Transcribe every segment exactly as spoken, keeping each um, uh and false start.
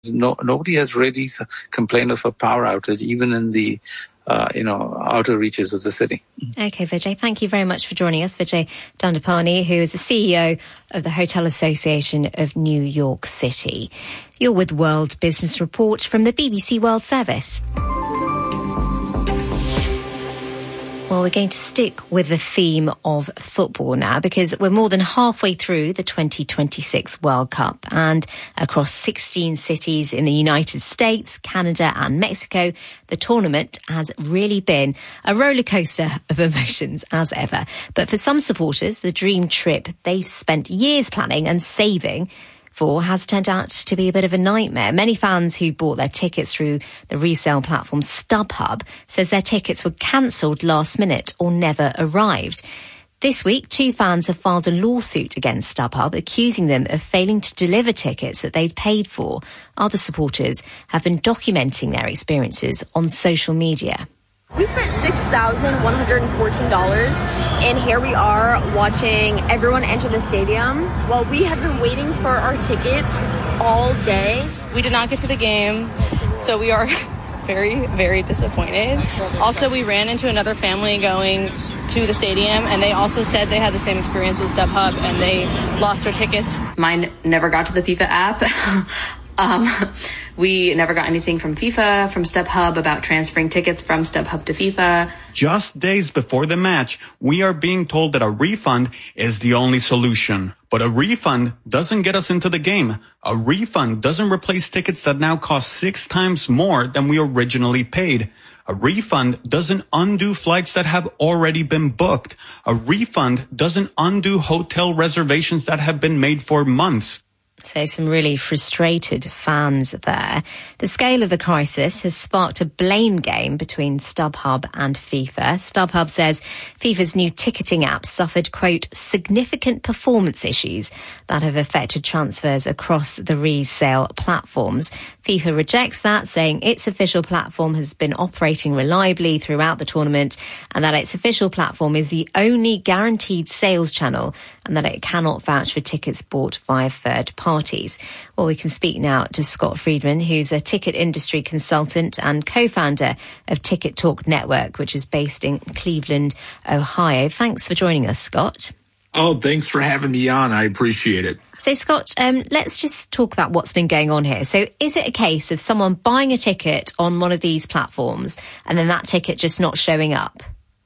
No, nobody has really complained of a power outage, even in the uh, you know outer reaches of the city. Okay, Vijay, thank you very much for joining us. Vijay Dandapani, who is the C E O of the Hotel Association of New York City. You're with World Business Report from the B B C World Service. Well, we're going to stick with the theme of football now, because we're more than halfway through the twenty twenty-six World Cup, and across sixteen cities in the United States, Canada and Mexico, the tournament has really been a roller coaster of emotions as ever. But for some supporters, the dream trip they've spent years planning and saving for has turned out to be a bit of a nightmare. Many fans who bought their tickets through the resale platform StubHub says their tickets were cancelled last minute or never arrived. This week, two fans have filed a lawsuit against StubHub, accusing them of failing to deliver tickets that they'd paid for. Other supporters have been documenting their experiences on social media. We spent six thousand one hundred fourteen dollars, and here we are watching everyone enter the stadium while we have been waiting for our tickets all day. We did not get to the game, so we are very, very disappointed. Also, we ran into another family going to the stadium, and they also said they had the same experience with StubHub, and they lost their tickets. Mine never got to the FIFA app. Um, we never got anything from FIFA, from StubHub about transferring tickets from StubHub to FIFA. Just days before the match, we are being told that a refund is the only solution. But a refund doesn't get us into the game. A refund doesn't replace tickets that now cost six times more than we originally paid. A refund doesn't undo flights that have already been booked. A refund doesn't undo hotel reservations that have been made for months. So some really frustrated fans there. The scale of the crisis has sparked a blame game between StubHub and FIFA. StubHub says FIFA's new ticketing app suffered, quote, significant performance issues that have affected transfers across the resale platforms. FIFA rejects that, saying its official platform has been operating reliably throughout the tournament and that its official platform is the only guaranteed sales channel and that it cannot vouch for tickets bought via third parties. Well, we can speak now to Scott Friedman, who's a ticket industry consultant and co-founder of Ticket Talk Network, which is based in Cleveland, Ohio. Thanks for joining us, Scott. Oh, thanks for having me on. I appreciate it. So, Scott, um, let's just talk about what's been going on here. So is it a case of someone buying a ticket on one of these platforms and then that ticket just not showing up?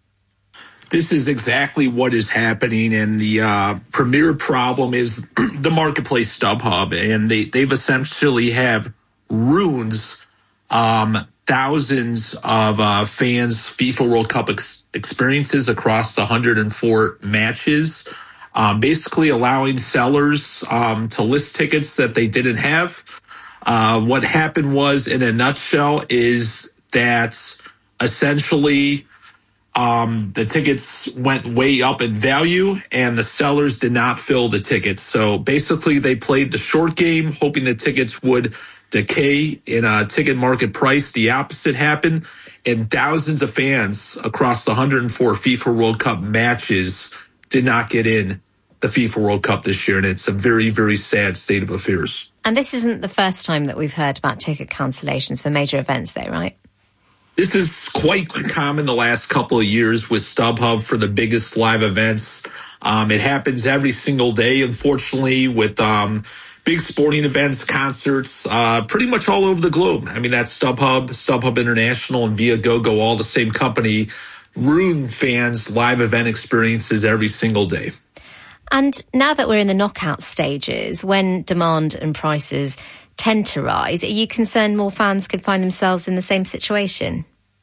This is exactly what is happening, and the uh, premier problem is the marketplace StubHub, and they, they've essentially have ruined um, thousands of uh, fans' FIFA World Cup ex- experiences across the one hundred four matches, um, basically allowing sellers um, to list tickets that they didn't have. Uh, what happened was, in a nutshell, is that essentially Um, the tickets went way up in value and the sellers did not fill the tickets. So basically they played the short game, hoping the tickets would decay in a ticket market price. The opposite happened, and thousands of fans across the one hundred four FIFA World Cup matches did not get in the FIFA World Cup this year. And it's a very, very sad state of affairs. And this isn't the first time that we've heard about ticket cancellations for major events though, right? This is quite common the last couple of years with StubHub for the biggest live events. Um, it happens every single day, unfortunately, with um, big sporting events, concerts, uh, pretty much all over the globe. I mean, that's StubHub, StubHub International, and Viagogo, all the same company, ruin fans' live event experiences every single day. And now that we're in the knockout stages, when demand and prices tend to rise, are you concerned more fans could find themselves in the same situation?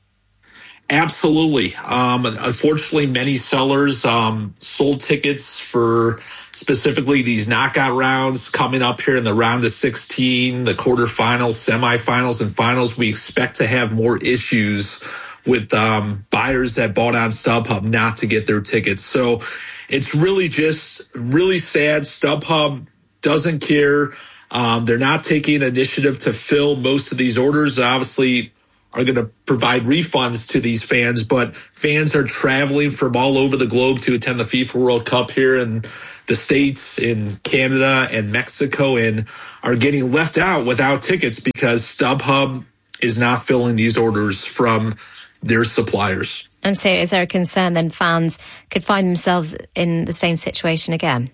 Absolutely. Um, unfortunately, many sellers um, sold tickets for specifically these knockout rounds coming up here in the round of sixteen, the quarterfinals, semifinals, and finals. We expect to have more issues with um, buyers that bought on StubHub not to get their tickets. So it's really just really sad. StubHub doesn't care. Um, they're not taking initiative to fill most of these orders. Obviously, are going to provide refunds to these fans, but fans are traveling from all over the globe to attend the FIFA World Cup here in the States, in Canada and Mexico, and are getting left out without tickets because StubHub is not filling these orders from their suppliers. And so is there a concern then fans could find themselves in the same situation again?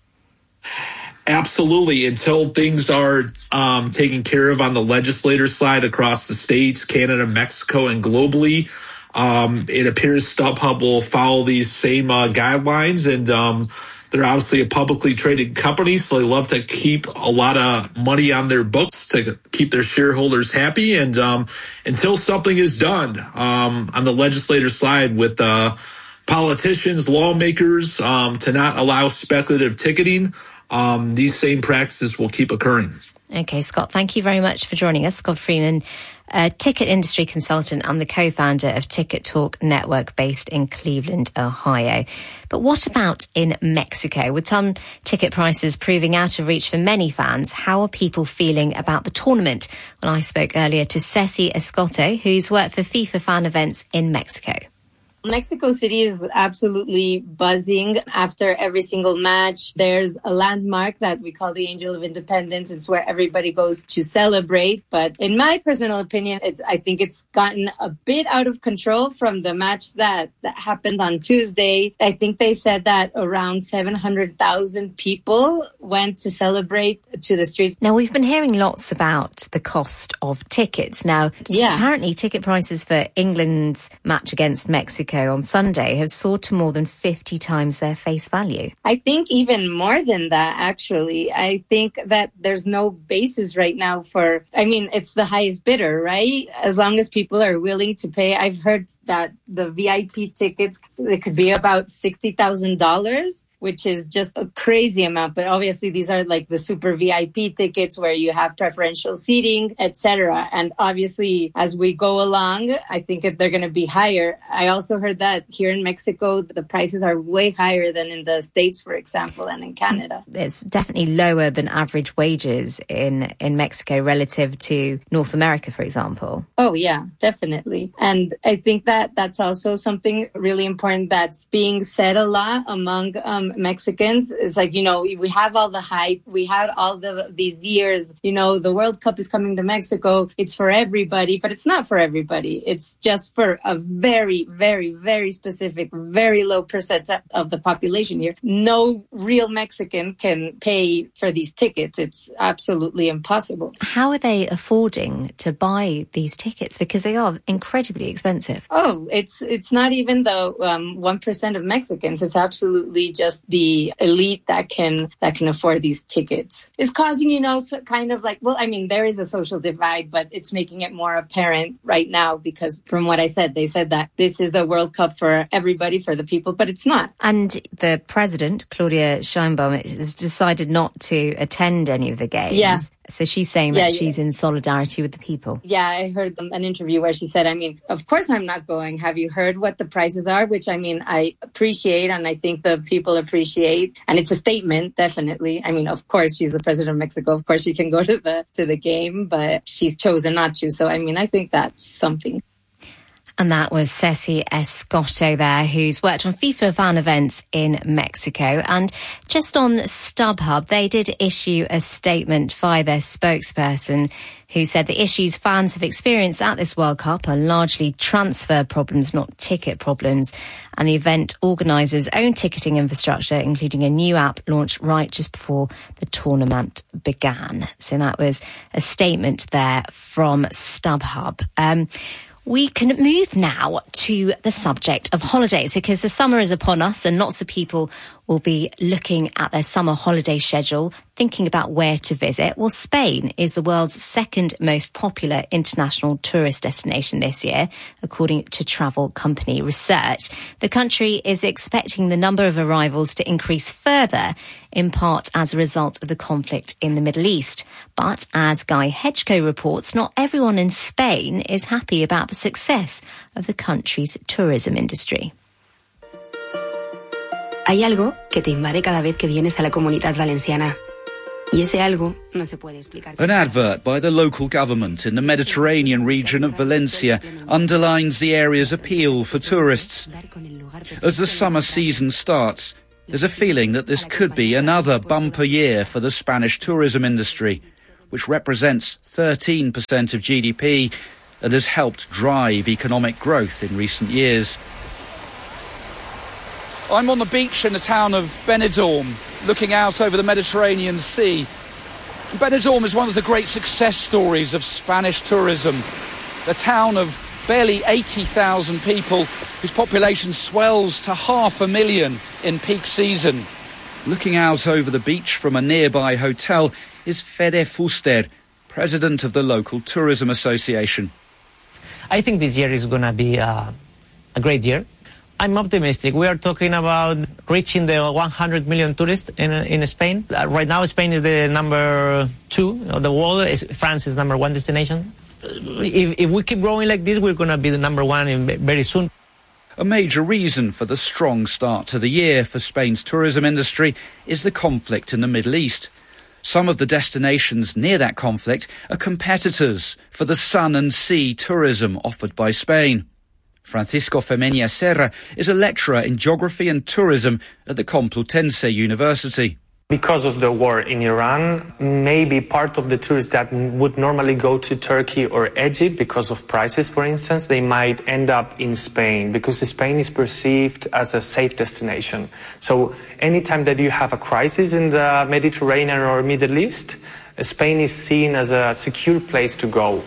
Absolutely. Until things are um, taken care of on the legislator side across the states, Canada, Mexico, and globally, um, it appears StubHub will follow these same uh, guidelines. And um, they're obviously a publicly traded company, so they love to keep a lot of money on their books to keep their shareholders happy. And um, until something is done um, on the legislator side with uh, politicians, lawmakers, um, to not allow speculative ticketing, Um, these same practices will keep occurring. Okay, Scott, thank you very much for joining us. Scott Freeman, a ticket industry consultant and the co-founder of Ticket Talk Network based in Cleveland, Ohio. But what about in Mexico? With some ticket prices proving out of reach for many fans, how are people feeling about the tournament? Well, I spoke earlier to Ceci Escoto, who's worked for FIFA fan events in Mexico. Mexico City is absolutely buzzing after every single match. There's a landmark that we call the Angel of Independence. It's where everybody goes to celebrate. But in my personal opinion, it's, I think it's gotten a bit out of control from the match that, that happened on Tuesday. I think they said that around seven hundred thousand people went to celebrate to the streets. Now, we've been hearing lots about the cost of tickets. Now, yeah. apparently ticket prices for England's match against Mexico on Sunday have soared to more than fifty times their face value. I think even more than that, actually. I think that there's no basis right now for, I mean, it's the highest bidder, right? As long as people are willing to pay. I've heard that the V I P tickets, it could be about sixty thousand dollars. Which is just a crazy amount. But obviously these are like the super V I P tickets where you have preferential seating, et cetera. And obviously as we go along, I think that they're going to be higher. I also heard that here in Mexico, the prices are way higher than in the States, for example, and in Canada. It's definitely lower than average wages in, in Mexico relative to North America, for example. Oh, yeah, definitely. And I think that that's also something really important that's being said a lot among um, Mexicans. It's like, you know, we have all the hype. We had all the these years, you know, the World Cup is coming to Mexico. It's for everybody, but it's not for everybody. It's just for a very, very, very specific, very low percent of the population here. No real Mexican can pay for these tickets. It's absolutely impossible. How are they affording to buy these tickets? Because they are incredibly expensive. Oh, it's it's not even the um, one percent of Mexicans. It's absolutely just the elite that can that can afford these tickets. It's causing, you know, so kind of like, well, I mean, there is a social divide, but it's making it more apparent right now because from what I said, they said that this is the World Cup for everybody, for the people, but it's not. And the president, Claudia Sheinbaum, has decided not to attend any of the games. Yeah. So she's saying that yeah, she's yeah. in solidarity with the people. Yeah, I heard an interview where she said, I mean, of course I'm not going. Have you heard what the prices are? Which, I mean, I appreciate and I think the people appreciate. And it's a statement, definitely. I mean, of course, she's the president of Mexico. Of course, she can go to the to the game, but she's chosen not to. So, I mean, I think that's something. And that was Ceci Escoto there, who's worked on FIFA fan events in Mexico. And just on StubHub, they did issue a statement via their spokesperson who said the issues fans have experienced at this World Cup are largely transfer problems, not ticket problems. And the event organisers' own ticketing infrastructure, including a new app launched right just before the tournament began. So that was a statement there from StubHub. Um, We can move now to the subject of holidays because the summer is upon us and lots of people will be looking at their summer holiday schedule, thinking about where to visit. Well, Spain is the world's second most popular international tourist destination this year, according to travel company research. The country is expecting the number of arrivals to increase further, in part as a result of the conflict in the Middle East. But as Guy Hedgecoe reports, not everyone in Spain is happy about the success of the country's tourism industry. Hay algo que te invade cada vez que vienes a la Comunidad Valenciana. Y ese algo no se puede explicar. An advert by the local government in the Mediterranean region of Valencia underlines the area's appeal for tourists. As the summer season starts, There's a feeling that this could be another bumper year for the Spanish tourism industry, which represents thirteen percent of G D P and has helped drive economic growth in recent years. I'm on the beach in the town of Benidorm, looking out over the Mediterranean Sea. Benidorm is one of the great success stories of Spanish tourism. The town of barely eighty thousand people, whose population swells to half a million in peak season. Looking out over the beach from a nearby hotel is Fede Fuster, president of the local tourism association. I think this year is going to be uh, a great year. I'm optimistic. We are talking about reaching the one hundred million tourists in in Spain. Uh, right now, Spain is the number two of the world. France is number one destination. If, if we keep growing like this, we're going to be the number one in very soon. A major reason for the strong start to the year for Spain's tourism industry is the conflict in the Middle East. Some of the destinations near that conflict are competitors for the sun and sea tourism offered by Spain. Francisco Femenia Serra is a lecturer in geography and tourism at the Complutense University. Because of the war in Iran, maybe part of the tourists that would normally go to Turkey or Egypt because of prices, for instance, they might end up in Spain because Spain is perceived as a safe destination. So anytime that you have a crisis in the Mediterranean or Middle East, Spain is seen as a secure place to go.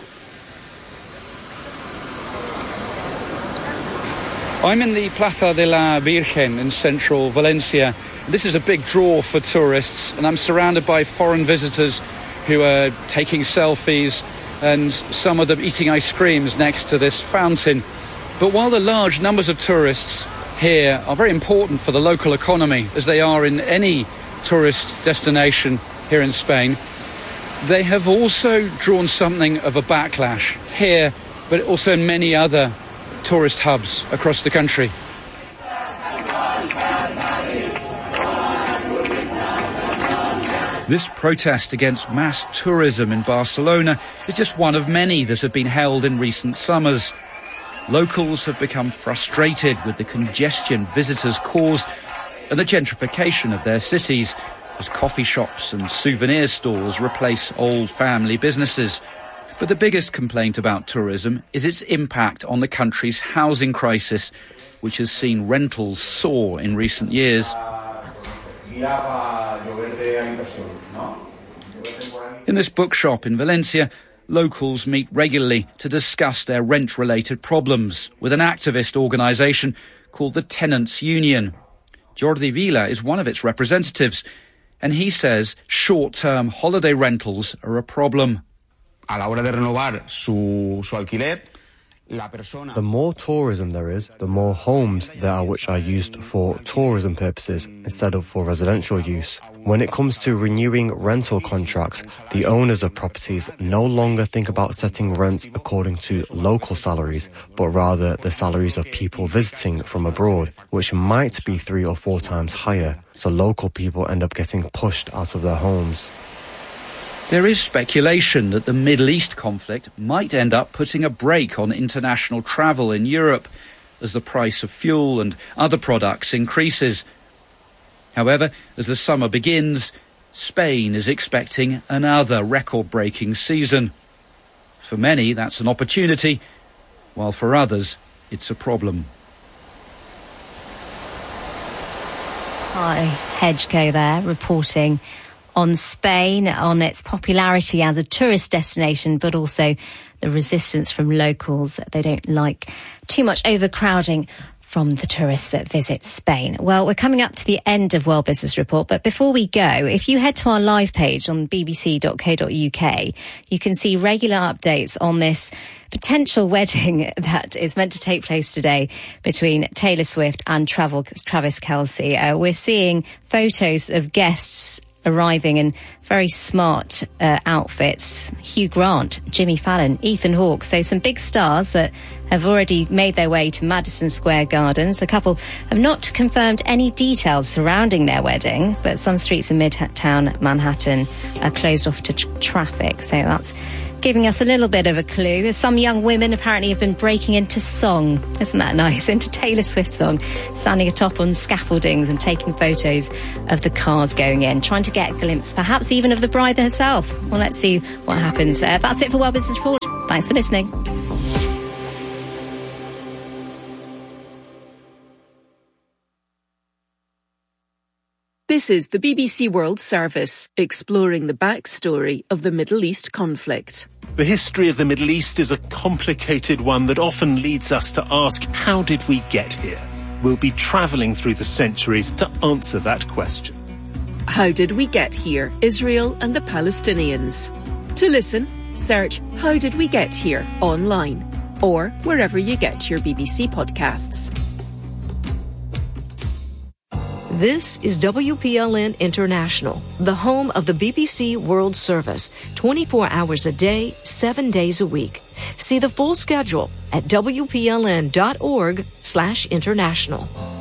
I'm in the Plaza de la Virgen in central Valencia. This is a big draw for tourists, and I'm surrounded by foreign visitors who are taking selfies and some of them eating ice creams next to this fountain. But while the large numbers of tourists here are very important for the local economy, as they are in any tourist destination here in Spain, they have also drawn something of a backlash here, but also in many other tourist hubs across the country. This protest against mass tourism in Barcelona is just one of many that have been held in recent summers. Locals have become frustrated with the congestion visitors cause and the gentrification of their cities as coffee shops and souvenir stores replace old family businesses. But the biggest complaint about tourism is its impact on the country's housing crisis, which has seen rentals soar in recent years. In this bookshop in Valencia, locals meet regularly to discuss their rent-related problems with an activist organisation called the Tenants Union. Jordi Vila is one of its representatives, and he says short-term holiday rentals are a problem. A la hora de renovar su, su alquiler, la persona... The more tourism there is, the more homes there are which are used for tourism purposes instead of for residential use. When it comes to renewing rental contracts, the owners of properties no longer think about setting rents according to local salaries, but rather the salaries of people visiting from abroad, which might be three or four times higher. So local people end up getting pushed out of their homes. There is speculation that the Middle East conflict might end up putting a brake on international travel in Europe as the price of fuel and other products increases. However, as the summer begins, Spain is expecting another record-breaking season. For many, that's an opportunity, while for others, it's a problem. Hi, Hedgeco there, reporting on Spain, on its popularity as a tourist destination, but also the resistance from locals. They don't like too much overcrowding from the tourists that visit Spain. Well, we're coming up to the end of World Business Report, but before we go, if you head to our live page on b b c dot co dot u k, you can see regular updates on this potential wedding that is meant to take place today between Taylor Swift and Travis Kelce. Uh, we're seeing photos of guests arriving in very smart uh, outfits. Hugh Grant, Jimmy Fallon, Ethan Hawke. So some big stars that have already made their way to Madison Square Gardens. The couple have not confirmed any details surrounding their wedding, but some streets in Midtown Manhattan are closed off to tr- traffic. So that's giving us a little bit of a clue, as some young women apparently have been breaking into song. Isn't that nice? Into Taylor Swift's song, standing atop on scaffoldings and taking photos of the cars going in, trying to get a glimpse, perhaps even of the bride herself. Well, let's see what happens. Uh, that's it for World Business Report. Thanks for listening. This is the B B C World Service, exploring the backstory of the Middle East conflict. The history of the Middle East is a complicated one that often leads us to ask, how did we get here? We'll be travelling through the centuries to answer that question. How did we get here? Israel and the Palestinians. To listen, search How Did We Get Here online or wherever you get your B B C podcasts. This is W P L N International, the home of the B B C World Service, twenty-four hours a day, seven days a week. See the full schedule at W P L N dot org slash international.